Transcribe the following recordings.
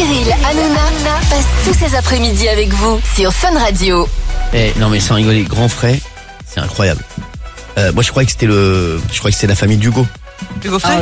Cyril Hanouna passe tous ses après-midi avec vous sur Fun Radio. Non mais sans rigoler, Grand Frais, c'est incroyable. Moi je croyais que c'était la famille d'Hugo. Hugo Frey.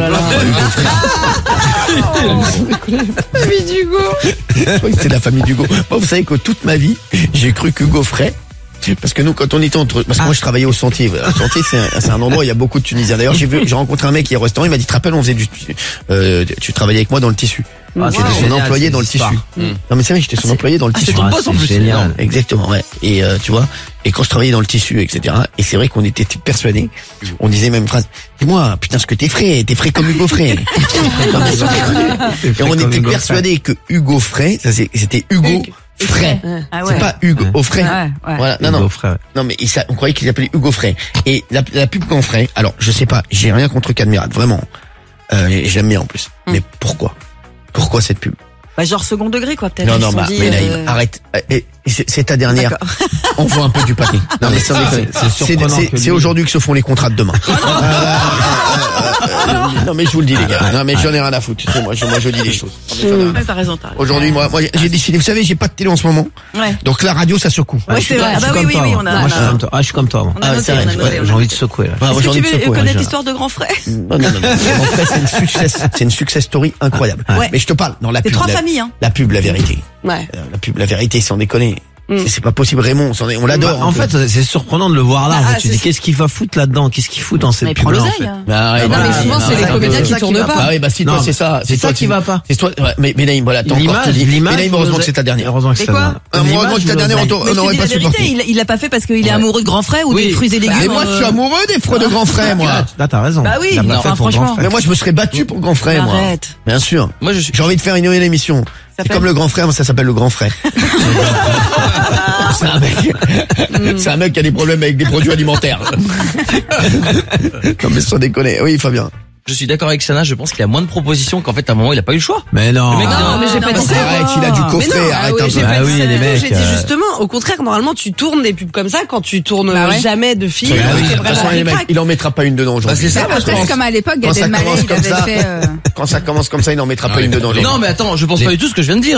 Famille d'Hugo. Je croyais que c'était la famille d'Hugo. Moi, vous savez que toute ma vie, j'ai cru qu'Hugo Frey, parce que nous, quand on était parce que moi je travaillais au Sentier. Le Sentier, c'est un endroit où il y a beaucoup de Tunisiens. D'ailleurs, j'ai rencontré un mec qui est au restaurant, il m'a dit, tu te rappelles, on faisait tu travaillais avec moi dans le tissu. J'étais son employé dans le tissu. Non mais c'est vrai, j'étais son employé dans le tissu. C'est ton boss en plus. Génial. Exactement, ouais. Et tu vois, et quand je travaillais dans le tissu, etc. Et c'est vrai qu'on était persuadés. On disait même une phrase. Dis-moi, putain, ce que t'es frais comme Hugo Frey. Non, mais sans déconner. Et on était persuadés que Hugo Frey, c'était Hugo Frey. C'est pas Hugo Frey. Voilà. Non. Non mais on croyait qu'il s'appelait Hugo Frey. Et la pub Grand Frais. Alors, je sais pas, j'ai rien contre Cadmerat, vraiment. J'aime bien en plus. Mais pourquoi cette pub? Bah genre second degré quoi peut-être. Non, mais Naïm, arrête. C'est ta dernière. On voit un peu du paquet. Non mais sans déconner. C'est aujourd'hui que se font les contrats de demain. Non mais je vous le dis les gars. Non mais j'en ai rien à foutre. Moi je dis les choses. T'as raison. Aujourd'hui moi j'ai décidé. Vous savez, j'ai pas de télé en ce moment. Ouais. Donc la radio ça secoue. Ouais, c'est vrai. Ah bah oui, on a. Moi je suis comme toi. Ah je suis comme toi. J'ai envie de secouer là. Est-ce que tu veux connaître l'histoire de Grand Frais? Non. Grand Frais c'est une success story incroyable. Mais je te parle dans la pub. C'est trois familles hein. La pub, la vérité. Ouais. La pub, la vérité, sans déconner. C'est pas possible, Raymond, on l'adore. En fait, c'est surprenant de le voir là. Tu dis, qu'est-ce qu'il va foutre là-dedans? Qu'est-ce qu'il fout dans cette pub là, en fait? Non, mais souvent, c'est les comédiens qui tournent pas. Ah oui, bah si, toi, c'est ça. C'est ça qui va pas. C'est toi, mais Naïm, voilà, t'as encore tout dit. Mais Naïm, heureusement que c'est ta dernière. Heureusement que c'est ta dernière. Heureusement que c'est ta dernière, on n'aurait pas supporté. Il l'a pas fait parce qu'il est amoureux de Grand Frais ou des fruits et légumes. Mais moi, je suis amoureux des fruits de Grand Frais, moi. Là, t'as raison. Bah oui, franchement. Mais moi, je me serais battu pour Grand Frais, moi. Arrête. Bien sûr. Moi, j'ai envie de faire une nouvelle émission. C'est comme le Grand Frère, ça s'appelle le Grand Frère. C'est un mec qui a des problèmes avec des produits alimentaires. Non mais sans déconner. Oui, Fabien. Je suis d'accord avec Chana, je pense qu'il a moins de propositions qu'en fait à un moment il a pas eu le choix. Mais non. Mais j'ai pas dit ça. Arrête, il a du coffret, arrête un peu. Ah oui, il y a des mecs. J'ai dit justement, au contraire, normalement tu tournes des pubs comme ça quand tu tournes jamais de films. De toute façon, il en mettra pas une dedans aujourd'hui. C'est ça, peut-être comme à l'époque, Gad Elmaleh, il avait fait... Quand ça commence comme ça, il n'en mettra pas une dedans. Non mais attends, je pense pas du tout ce que je viens de dire.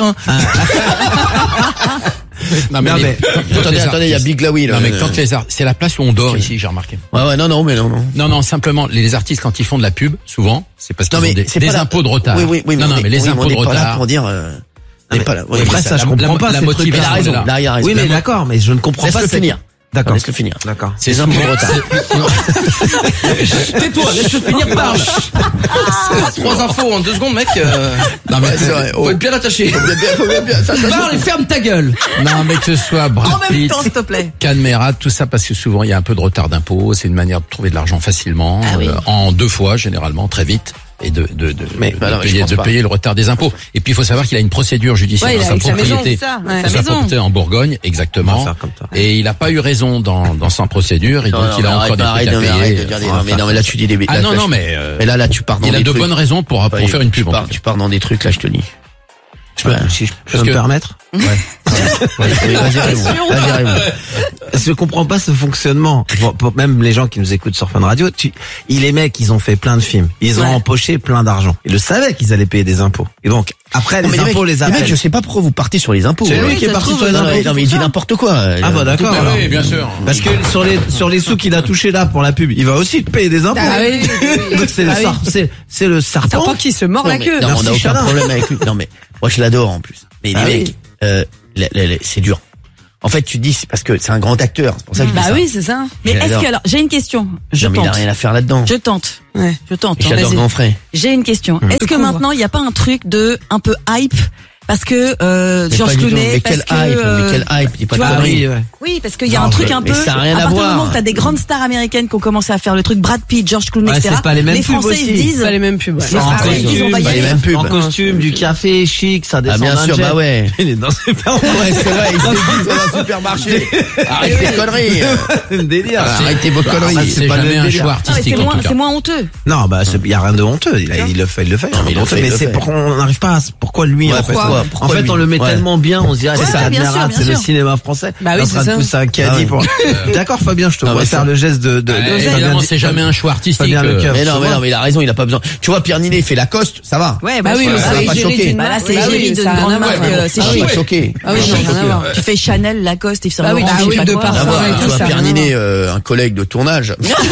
Non mais attendez, il y a Big Laoui là. Non mais quand c'est la place où on dort ici, j'ai remarqué. Ouais, non. Non, simplement les artistes quand ils font de la pub, souvent, c'est parce qu'ils ont des impôts de retard. Oui, non, mais les impôts de retard. On est pas là pour dire on est pas là. Après ça, je comprends pas la motivation. Oui, mais d'accord, mais je ne comprends pas. Laisse-le finir. D'accord. Laisse-le finir. D'accord. C'est des impôts de retard. Tais-toi, laisse-le finir, parle. 3 infos en 2 secondes, mec. Non mais c'est vrai. Faut être bien attaché. Faut bien. Parle et ferme ta gueule. Non mais que ce soit Brad En même Pitt, temps, s'il te plaît. Cadmerat, tout ça parce que souvent il y a un peu de retard d'impôt, c'est une manière de trouver de l'argent facilement, en 2 fois généralement, très vite. Et de payer le retard des impôts. Et puis il faut savoir qu'il a une procédure judiciaire dans sa propriété, sa propriété en Bourgogne, exactement. Et il n'a pas eu raison dans sa procédure, et donc il a encore des trucs à payer. Mais là tu dis des bêtises. Ah non, mais là tu pars dans des trucs. Il a de bonnes raisons pour faire une pub. Tu pars dans des trucs là, je te dis. Si je peux me permettre. Je comprends pas ce fonctionnement. Pour même les gens qui nous écoutent sur Fun Radio, les mecs, ils ont fait plein de films. Ils ont empoché plein d'argent. Ils le savaient qu'ils allaient payer des impôts. Et donc, après, les impôts les appellent. Les mecs, je sais pas pourquoi vous partez sur les impôts. C'est lui qui est parti sur les impôts. Non, mais il dit n'importe quoi. Ah bah d'accord. Oui, bien sûr. Parce que sur les sous qu'il a touchés là pour la pub, il va aussi payer des impôts. Ah oui. Donc c'est le serpent qui se mord la queue. Non, on n'a aucun problème avec lui. Non mais moi je l'adore en plus. Mais les mecs, c'est dur. En fait, tu dis c'est parce que c'est un grand acteur, c'est pour ça que je dis ça. Oui, c'est ça. Mais est-ce que alors j'ai une question. Mais il a rien à faire là-dedans. Je tente. J'adore Grand Frais. J'ai une question. Est-ce que maintenant il n'y a pas un truc de un peu hype? Parce que Georges Clooney, mais quel hype, il pas de conneries. Oui, parce qu'il y a un truc un peu. Ça a rien à partir du moment voir. où t'as des grandes stars américaines qui ont commencé à faire le truc, Brad Pitt, Georges Clooney, etc. C'est pas les mêmes pubs Français aussi. ils se disent. Pas les mêmes pubs. En costume, du café chic, ça descend. Ah bien sûr, bah ouais. Il est dans super. Ouais, c'est vrai, il se déguise dans un supermarché. Arrêtez vos conneries. Délire. Arrêtez vos conneries. C'est jamais un choix artistique en tout cas. C'est moins honteux. Non, bah il y a rien de honteux. Il le fait. Non, mais il le fait. Mais c'est pourquoi on n'arrive pas à pourquoi lui en fait. En fait, on le met tellement bien, on se dirait, c'est admirable, c'est le cinéma français. Bah oui, c'est ça. Pousser un caddie pour... D'accord, Fabien, je te vois faire le geste de évidemment, c'est jamais un choix artistique. Mais non, mais il a raison, il a pas besoin. Tu vois, Pierre Ninet fait Lacoste, ça va. Ouais, bah oui, ça va pas choquer. Bah là, c'est égérie de grande marque, c'est pas choqué. Ah oui, non, rien à voir. Tu fais Chanel, Lacoste, Yves Saint Bah oui, Laurent, de parfum et tu tout vois, ça. Pierre Ninet, un collègue de tournage,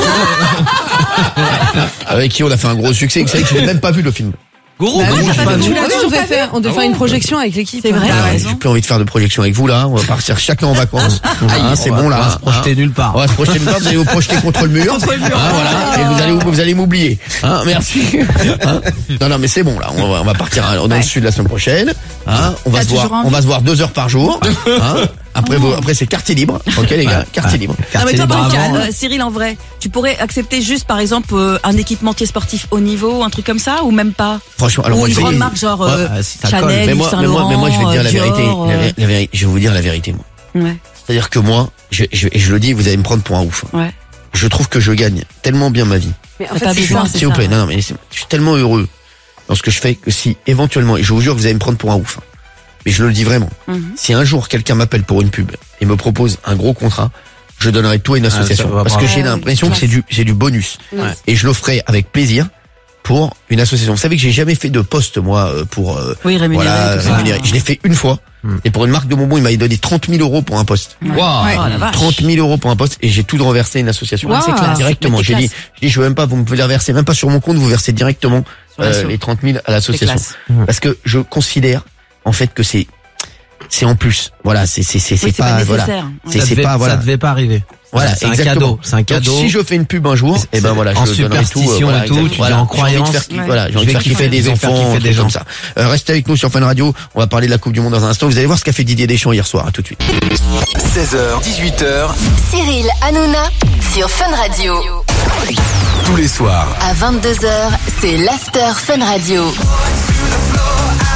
avec qui on a fait un gros succès, vous savez que je n'ai même pas vu le film. Gourou, on devait faire une projection avec l'équipe. C'est vrai. J'ai plus envie de faire de projection avec vous là. On va partir chacun en vacances. C'est bon là. On va se projeter nulle part. On va se projeter nulle part. Vous allez vous projeter contre le mur. Voilà. Et vous allez m'oublier. Merci. Non, mais c'est bon là. On va partir dans le sud la semaine prochaine. On va se voir 2 heures par jour. Après c'est quartier libre. Ok les gars, quartier libre. Non mais toi par exemple, Cyril, en vrai, tu pourrais accepter juste par exemple un équipementier sportif haut niveau, un truc comme ça, ou même pas? Franchement, alors ou moi une je vais grande marque genre Chanel, Yves Saint Laurent, mais moi je vais te dire la vérité. Dior, Je vais vous dire la vérité moi. Ouais. C'est-à-dire que moi, je le dis, vous allez me prendre pour un ouf. Ouais. Je trouve que je gagne tellement bien ma vie. Mais en T'as fait, besoin, c'est S'il vous ça. plaît, non, mais je suis tellement heureux dans ce que je fais que si éventuellement, et je vous jure que vous allez me prendre pour un ouf, mais je le dis vraiment, si un jour quelqu'un m'appelle pour une pub et me propose un gros contrat, je donnerai tout à une association. Parce que j'ai l'impression que c'est du bonus. Ouais. Et je le ferai avec plaisir pour une association. Vous savez que j'ai jamais fait de poste, moi, pour rémunérer, tout ça. rémunérer. Je l'ai fait une fois. Et pour une marque de bonbons, il m'avait donné 30 000 euros pour un poste. Ouais. Oh, la vache. 30 000 euros pour un poste et j'ai tout reversé à une association. Wow. C'est clair, directement. Mais J'ai dit, je veux même pas, vous me pouvez les reverser, même pas sur mon compte, vous versez directement les 30 000 à l'association. Parce que je considère, en fait, que c'est en plus. Voilà, c'est pas, voilà. C'est pas, voilà. Ça devait pas arriver. Voilà, c'est un cadeau. C'est un cadeau. Donc, si je fais une pub un jour, et ben voilà, en je donnerai tout. superstition et tout, tu dis en croyance. J'ai envie de faire kiffer des enfants, des gens comme ça. Restez avec nous sur Fun Radio. On va parler de la Coupe du Monde dans un instant. Vous allez voir ce qu'a fait Didier Deschamps hier soir. À tout de suite. 16h, 18h, Cyril Hanouna sur Fun Radio. tous les soirs. À 22h, c'est l'After Fun Radio.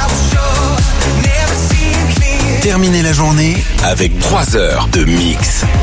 Terminez la journée avec 3 heures de mix.